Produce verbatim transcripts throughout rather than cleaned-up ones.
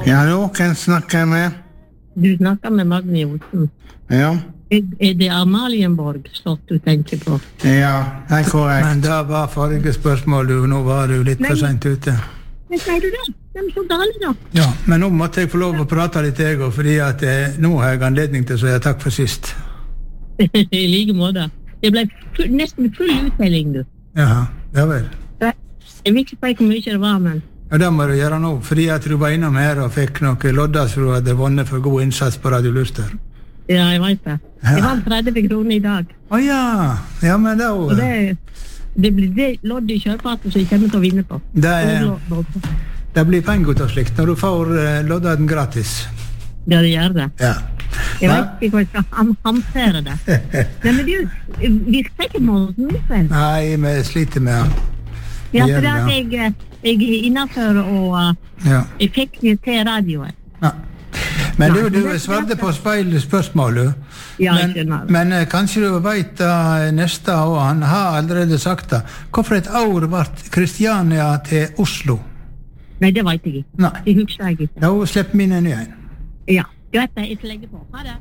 Ja, hallo, hvem snakker jeg med? Du snakker med Magne Olsen. Ja. Er, er det Amalienborg slott du tenker på? Ja, det er korrekt. Men det var forrige spørsmål, du. Nå var du litt for sent ute. Men sier du det? De er så gale da. Ja, men nå måtte jeg få lov å prate litt, jeg, og fordi at eh, nå har jeg anledning til å si takk for sist. I like måte. Det ble full, nesten full uttelling, du. Jaha, ja vel. Jeg vil ikke si hvor mye det var, men... Ja, det må du gjøre nå, fordi at du var innom her og fikk noen lodder som du hadde vunnet for god innsats på Radio Luster. Ja, jeg vet det. Jeg vant tretti kroner i dag. Å ja, ja, men da... Og det, det blir det loddet i kjørfatet som jeg kommer til å vinne på. Det, det blir penger til slikt når du får uh, lodden gratis. Ja, det gjør det. Ja. Jeg vet ikke hva jeg skal hamsere det. Nei, men du, virker ikke måten, vel? Nei, vi sliter med han. Ja, for at jeg, jeg er innenfor og uh, ja. Jeg fikk det til radioen. Ja. Men du, du svarte på speilspørsmålet. Ja, men, men uh, kanskje du vet uh, neste år, han har allerede sagt det. Hvorfor et år ble Kristiania til Oslo? Nei, det vet jeg ikke. Nei. Det husker jeg ikke. Da slipper vi inn en igjen. Ja, greit det, jeg skal legge på. Ha det.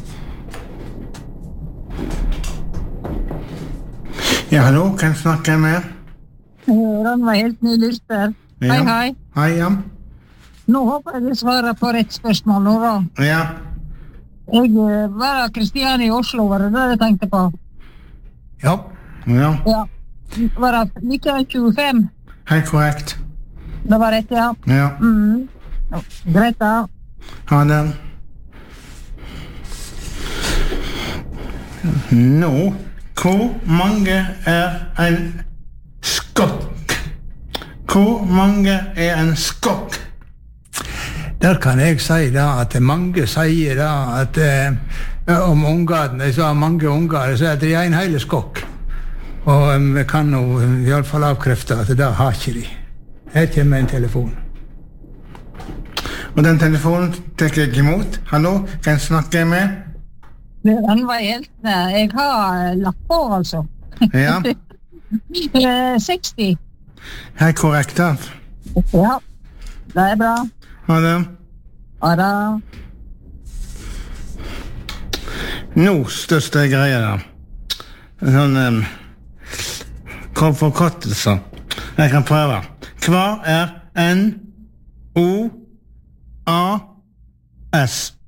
Ja, hallo, hvem snakker jeg med? Ranva helt ny Luster. Ja. Hei, hei. Hei, ja. Nå håper jeg du svarer på rett spørsmål nå, da. Ja. Jeg var av Kristiania i Oslo, var det det jeg tenkte på? Ja. Ja. Ja. Var det nitten tjuefem? Helt korrekt. Det var rett, ja. Ja. Mm. Greit da. Ha det. Nå, hvor mange er en skokk? Hvor mange er en skokk? Der kan jeg si da, at mange sier da, at eh, om ungene, jeg sa mange unger, så er det en hele skokk. Og um, vi kan jo i alle fall avkrefte at det har ikke de. Her kommer en telefon. Og den telefonen tekker jeg imot. Hallo, hvem snakker jeg med? Den var helt, jeg har lagt på, altså. Ja. seksti. Helt korrekt, da. Ja, det er bra. Ha det. Ha det. Nå, største greia da. Sånn, um, forkortelser. Jeg kan prøve. Hva er N O A S?